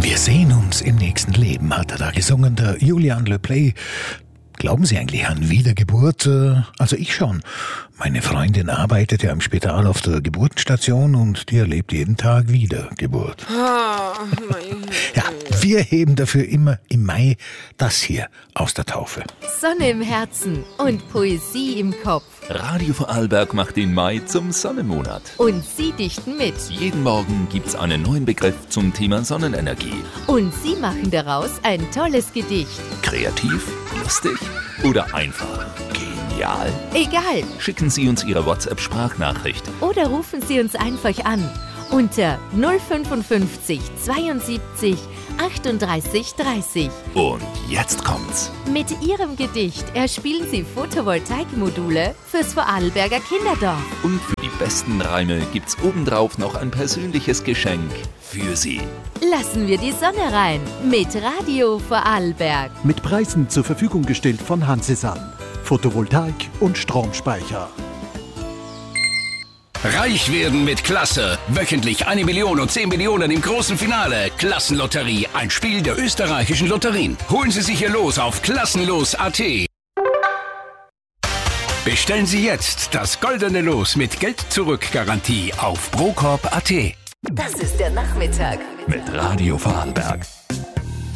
Wir sehen uns im nächsten Leben, hat er da gesungen, der Julian Le Play. Glauben Sie eigentlich an Wiedergeburt? Also ich schon. Meine Freundin arbeitet ja im Spital auf der Geburtenstation und die erlebt jeden Tag Wiedergeburt. Ja, wir heben dafür immer im Mai das hier aus der Taufe. Sonne im Herzen und Poesie im Kopf. Radio Vorarlberg macht den Mai zum Sonnenmonat. Und Sie dichten mit. Jeden Morgen gibt's einen neuen Begriff zum Thema Sonnenenergie. Und Sie machen daraus ein tolles Gedicht. Kreativ, lustig oder einfach genial? Egal. Schicken Sie uns Ihre WhatsApp-Sprachnachricht. Oder rufen Sie uns einfach an unter 055 72 38 30. Und jetzt kommt's. Mit Ihrem Gedicht erspielen Sie Photovoltaikmodule fürs Vorarlberger Kinderdorf. Und für die besten Reime gibt's obendrauf noch ein persönliches Geschenk für Sie. Lassen wir die Sonne rein mit Radio Vorarlberg. Mit Preisen zur Verfügung gestellt von Hansesan. Photovoltaik und Stromspeicher. Reich werden mit Klasse. Wöchentlich 1 Million und 10 Millionen im großen Finale. Klassenlotterie, ein Spiel der österreichischen Lotterien. Holen Sie sich Ihr Los auf klassenlos.at. Bestellen Sie jetzt das goldene Los mit Geld-Zurück-Garantie auf procorp.at. Das ist der Nachmittag Mit Radio Vorarlberg.